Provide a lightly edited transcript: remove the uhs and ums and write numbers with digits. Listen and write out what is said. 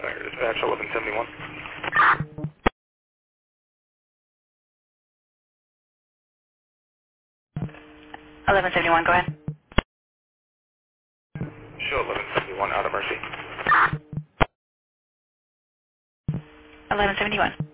Dispatch 1171. 1171, go ahead. Show 1171 out of Mercy. 1171.